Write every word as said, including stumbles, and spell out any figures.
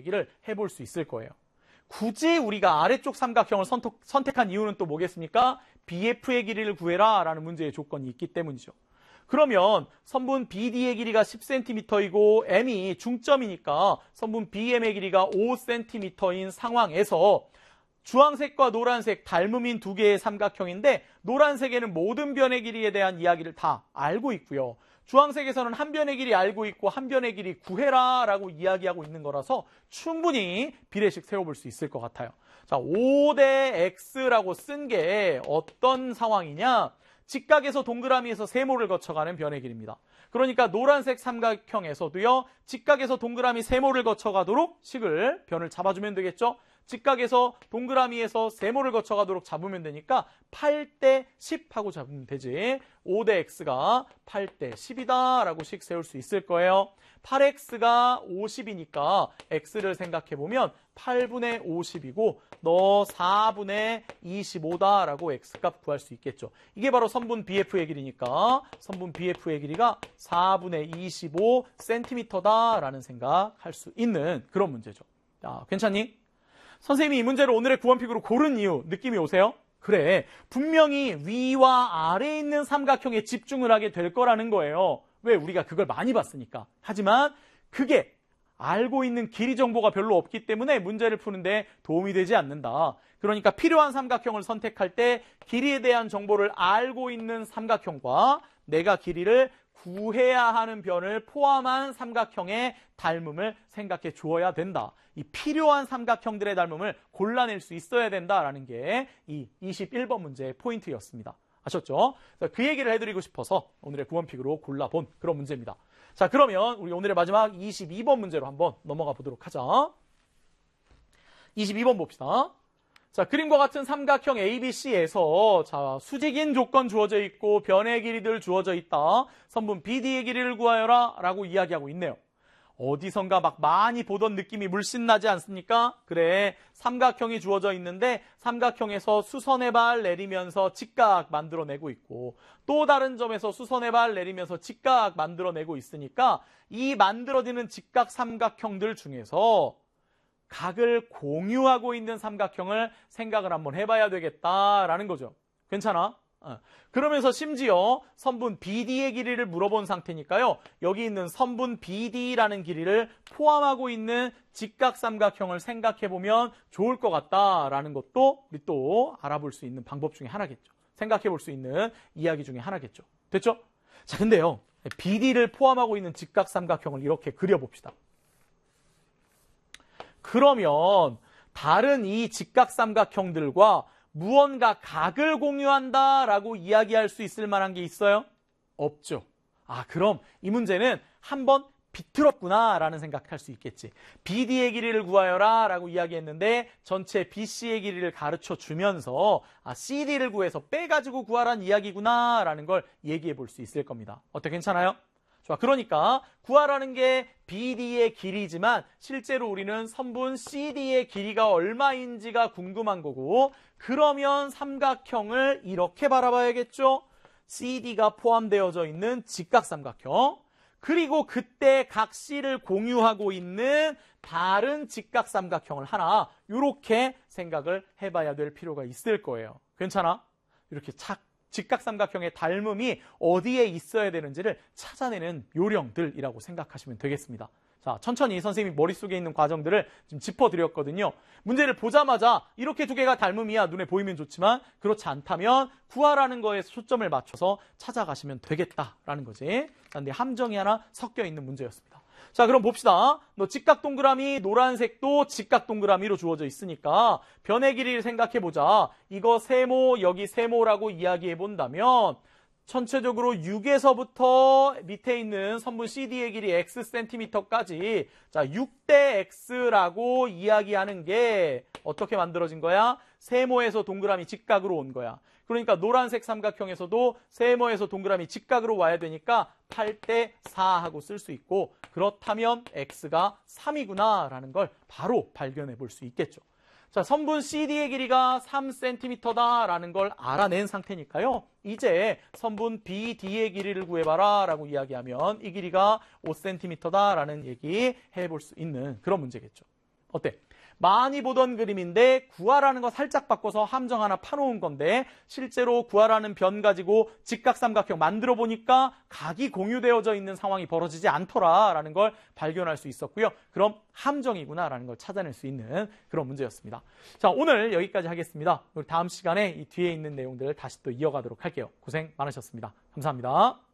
얘기를 해볼 수 있을 거예요. 굳이 우리가 아래쪽 삼각형을 선택, 선택한 이유는 또 뭐겠습니까? 비에프의 길이를 구해라 라는 문제의 조건이 있기 때문이죠. 그러면 선분 비디의 길이가 십 센티미터이고 M이 중점이니까 선분 비엠의 길이가 오 센티미터인 상황에서 주황색과 노란색 닮음인 두 개의 삼각형인데 노란색에는 모든 변의 길이에 대한 이야기를 다 알고 있고요. 주황색에서는 한 변의 길이 알고 있고 한 변의 길이 구해라 라고 이야기하고 있는 거라서 충분히 비례식 세워볼 수 있을 것 같아요. 자, 오 대 X라고 쓴 게 어떤 상황이냐? 직각에서 동그라미에서 세모를 거쳐가는 변의 길이입니다. 그러니까 노란색 삼각형에서도요. 직각에서 동그라미 세모를 거쳐가도록 식을 변을 잡아주면 되겠죠. 직각에서 동그라미에서 세모를 거쳐가도록 잡으면 되니까 팔 대 십 하고 잡으면 되지. 오 대 X가 팔 대 십이다 라고 식 세울 수 있을 거예요. 팔 엑스가 오십이니까 X를 생각해보면 팔분의 오십이고 너 사분의 이십오다 라고 X값 구할 수 있겠죠. 이게 바로 선분 비에프의 길이니까 선분 비에프의 길이가 사분의 이십오 센티미터다 라는 생각할 수 있는 그런 문제죠. 자, 괜찮니? 선생님이 이 문제를 오늘의 구원픽으로 고른 이유 느낌이 오세요? 그래, 분명히 위와 아래에 있는 삼각형에 집중을 하게 될 거라는 거예요. 왜? 우리가 그걸 많이 봤으니까. 하지만 그게 알고 있는 길이 정보가 별로 없기 때문에 문제를 푸는데 도움이 되지 않는다. 그러니까 필요한 삼각형을 선택할 때 길이에 대한 정보를 알고 있는 삼각형과 내가 길이를 구해야 하는 변을 포함한 삼각형의 닮음을 생각해 주어야 된다. 이 필요한 삼각형들의 닮음을 골라낼 수 있어야 된다라는 게 이 이십일 번 문제의 포인트였습니다. 아셨죠? 그 얘기를 해드리고 싶어서 오늘의 구원픽으로 골라본 그런 문제입니다. 자, 그러면 우리 오늘의 마지막 이십이 번 문제로 한번 넘어가 보도록 하자. 이십이 번 봅시다. 자, 그림과 같은 삼각형 에이비씨에서 자, 수직인 조건 주어져 있고 변의 길이들 주어져 있다. 선분 비디의 길이를 구하여라 라고 이야기하고 있네요. 어디선가 막 많이 보던 느낌이 물씬 나지 않습니까? 그래, 삼각형이 주어져 있는데 삼각형에서 수선의 발 내리면서 직각 만들어내고 있고 또 다른 점에서 수선의 발 내리면서 직각 만들어내고 있으니까 이 만들어지는 직각 삼각형들 중에서 각을 공유하고 있는 삼각형을 생각을 한번 해봐야 되겠다라는 거죠. 괜찮아? 어. 그러면서 심지어 선분 비디의 길이를 물어본 상태니까요. 여기 있는 선분 비디라는 길이를 포함하고 있는 직각삼각형을 생각해보면 좋을 것 같다라는 것도 우리 또 알아볼 수 있는 방법 중에 하나겠죠. 생각해볼 수 있는 이야기 중에 하나겠죠. 됐죠? 자, 근데요. 비디를 포함하고 있는 직각삼각형을 이렇게 그려봅시다. 그러면 다른 이 직각삼각형들과 무언가 각을 공유한다라고 이야기할 수 있을 만한 게 있어요? 없죠. 아, 그럼 이 문제는 한번 비틀었구나라는 생각할 수 있겠지. 비디의 길이를 구하여라 라고 이야기했는데 전체 비씨의 길이를 가르쳐 주면서 아, 씨디를 구해서 빼가지고 구하라는 이야기구나 라는 걸 얘기해 볼 수 있을 겁니다. 어때? 괜찮아요? 좋아. 그러니까 구하라는 게 비디의 길이지만 실제로 우리는 선분 씨디의 길이가 얼마인지가 궁금한 거고 그러면 삼각형을 이렇게 바라봐야겠죠. 씨디가 포함되어져 있는 직각삼각형 그리고 그때 각 C를 공유하고 있는 다른 직각삼각형을 하나 이렇게 생각을 해봐야 될 필요가 있을 거예요. 괜찮아? 이렇게 착 직각삼각형의 닮음이 어디에 있어야 되는지를 찾아내는 요령들이라고 생각하시면 되겠습니다. 자, 천천히 선생님이 머릿속에 있는 과정들을 지금 짚어드렸거든요. 문제를 보자마자 이렇게 두 개가 닮음이야 눈에 보이면 좋지만 그렇지 않다면 구하라는 거에 초점을 맞춰서 찾아가시면 되겠다라는 거지. 그런데 함정이 하나 섞여 있는 문제였습니다. 자, 그럼 봅시다. 너 직각 동그라미 노란색도 직각 동그라미로 주어져 있으니까 변의 길이를 생각해보자. 이거 세모, 여기 세모라고 이야기해 본다면 전체적으로 육에서부터 밑에 있는 선분 씨디의 길이 X 센티미터까지 자, 육 대 X라고 이야기하는 게 어떻게 만들어진 거야? 세모에서 동그라미 직각으로 온 거야. 그러니까 노란색 삼각형에서도 세모에서 동그라미 직각으로 와야 되니까 팔 대 사 하고 쓸 수 있고 그렇다면 X가 삼이구나 라는 걸 바로 발견해 볼 수 있겠죠. 자, 선분 씨디의 길이가 삼 센티미터다 라는 걸 알아낸 상태니까요. 이제 선분 비디의 길이를 구해봐라 라고 이야기하면 이 길이가 오 센티미터다 라는 얘기 해볼 수 있는 그런 문제겠죠. 어때? 많이 보던 그림인데 구하라는 거 살짝 바꿔서 함정 하나 파놓은 건데 실제로 구하라는 변 가지고 직각삼각형 만들어 보니까 각이 공유되어져 있는 상황이 벌어지지 않더라라는 걸 발견할 수 있었고요. 그럼 함정이구나라는 걸 찾아낼 수 있는 그런 문제였습니다. 자, 오늘 여기까지 하겠습니다. 우리 다음 시간에 이 뒤에 있는 내용들을 다시 또 이어가도록 할게요. 고생 많으셨습니다. 감사합니다.